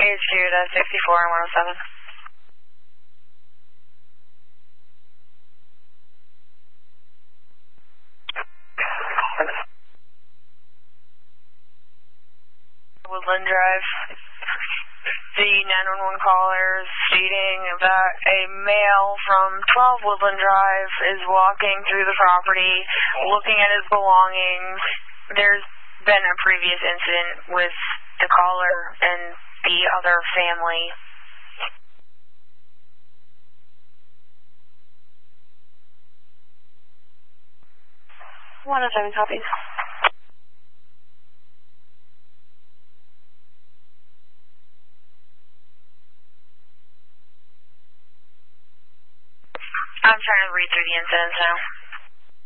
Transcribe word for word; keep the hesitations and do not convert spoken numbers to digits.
Issued at sixty-four and one oh seven. Woodland Drive. The nine one one caller is stating that a male from twelve Woodland Drive is walking through the property, looking at his belongings. There's been a previous incident with the caller and the other family. one oh seven copies. I'm trying to read through the incidents now.